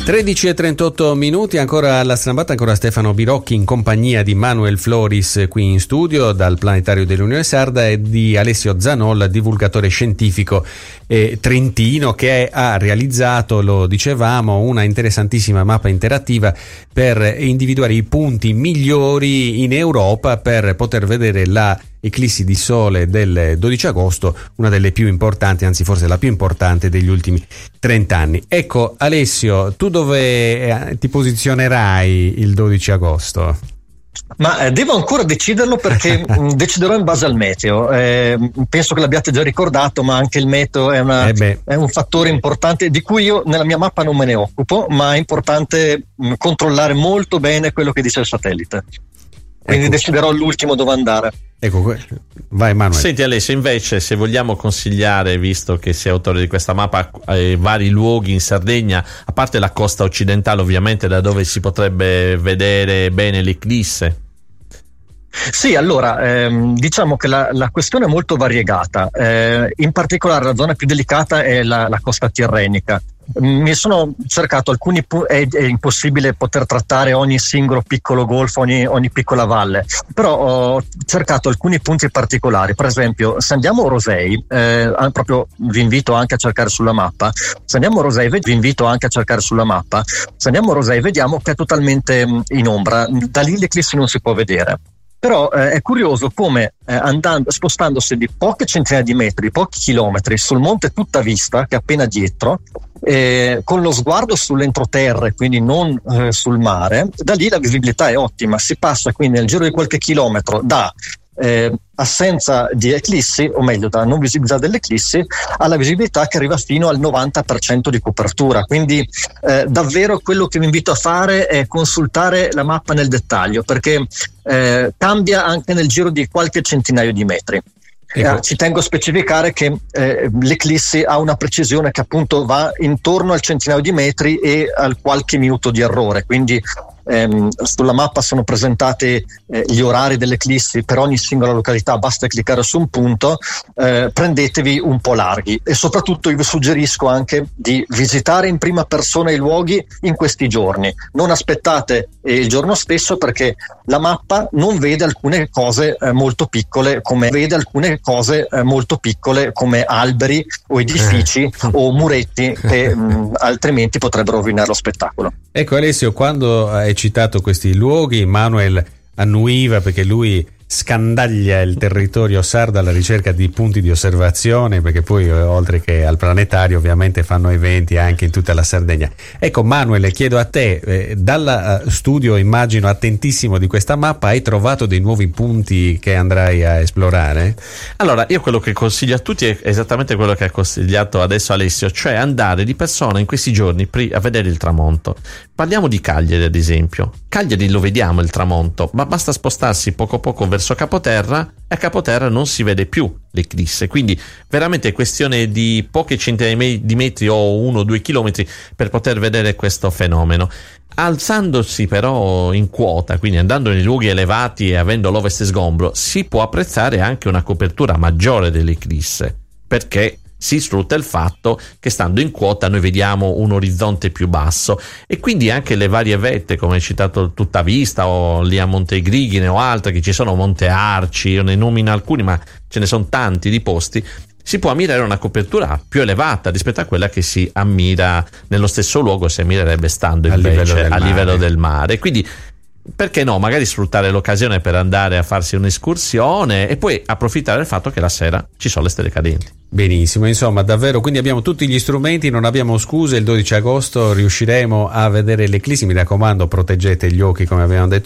13:38, ancora alla Strambata, ancora Stefano Birocchi in compagnia di Manuel Floris qui in studio dal Planetario dell'Unione Sarda e di Alessio Zanol, divulgatore scientifico trentino, che ha realizzato, lo dicevamo, una interessantissima mappa interattiva per individuare i punti migliori in Europa per poter vedere la eclissi di sole del 12 agosto, una delle più importanti, anzi forse la più importante degli ultimi 30 anni. Ecco, Alessio, tu dove ti posizionerai il 12 agosto? Ma devo ancora deciderlo, perché deciderò in base al meteo. Penso che l'abbiate già ricordato, ma anche il meteo è un fattore importante di cui io nella mia mappa non me ne occupo, ma è importante controllare molto bene quello che dice il satellite. Quindi deciderò l'ultimo dove andare. Ecco, vai Manuel. Senti Alessio, invece, se vogliamo consigliare, visto che sei autore di questa mappa, vari luoghi in Sardegna, a parte la costa occidentale ovviamente, da dove si potrebbe vedere bene l'eclisse. Sì, allora diciamo che la questione è molto variegata, in particolare la zona più delicata è la costa tirrenica. Mi sono cercato alcuni è impossibile poter trattare ogni singolo piccolo golfo, ogni piccola valle, però ho cercato alcuni punti particolari. Per esempio, se andiamo a Rosei, proprio vi invito anche a cercare sulla mappa. Se andiamo a Rosei, vediamo che è totalmente in ombra, da lì l'eclissi non si può vedere. Però è curioso come spostandosi di poche centinaia di metri, pochi chilometri sul monte Tutta Vista, che è appena dietro, con lo sguardo sull'entroterra, quindi non sul mare, da lì la visibilità è ottima. Si passa quindi nel giro di qualche chilometro da assenza di eclissi, o meglio da non visibilità dell'eclissi, alla visibilità che arriva fino al 90% di copertura. Quindi davvero quello che vi invito a fare è consultare la mappa nel dettaglio, perché cambia anche nel giro di qualche centinaio di metri. Ci tengo a specificare che l'eclissi ha una precisione che appunto va intorno al centinaio di metri e al qualche minuto di errore, quindi sulla mappa sono presentati gli orari dell'eclissi per ogni singola località, basta cliccare su un punto. Prendetevi un po' larghi, e soprattutto io vi suggerisco anche di visitare in prima persona i luoghi in questi giorni, non aspettate il giorno stesso, perché la mappa non vede alcune cose molto piccole come alberi o edifici o muretti che altrimenti potrebbero rovinare lo spettacolo. Ecco Alessio, quando hai citato questi luoghi, Manuel annuiva perché lui scandaglia il territorio sardo alla ricerca di punti di osservazione, perché poi oltre che al planetario ovviamente fanno eventi anche in tutta la Sardegna. Ecco Manuel, chiedo a te, dal studio immagino attentissimo di questa mappa, hai trovato dei nuovi punti che andrai a esplorare? Allora, io quello che consiglio a tutti è esattamente quello che ha consigliato adesso Alessio, cioè andare di persona in questi giorni a vedere il tramonto. Parliamo di Cagliari ad esempio. Cagliari lo vediamo il tramonto, ma basta spostarsi poco poco verso Capoterra, e a Capoterra non si vede più l'eclisse, quindi veramente è questione di poche centinaia di metri o 1 o 2 chilometri per poter vedere questo fenomeno. Alzandosi però in quota, quindi andando nei luoghi elevati e avendo l'ovest sgombro, si può apprezzare anche una copertura maggiore dell'eclisse, perché si sfrutta il fatto che stando in quota noi vediamo un orizzonte più basso, e quindi anche le varie vette, come hai citato Tutta Vista o lì a Monte Grighine o altre, che ci sono Monte Arci, io ne nomino alcuni ma ce ne sono tanti di posti, si può ammirare una copertura più elevata rispetto a quella che si ammira nello stesso luogo, si ammirerebbe stando invece a livello del mare. Quindi perché no, magari sfruttare l'occasione per andare a farsi un'escursione e poi approfittare del fatto che la sera ci sono le stelle cadenti. Benissimo, insomma davvero, quindi abbiamo tutti gli strumenti, non abbiamo scuse, il 12 agosto riusciremo a vedere l'eclissi. Mi raccomando, proteggete gli occhi come abbiamo detto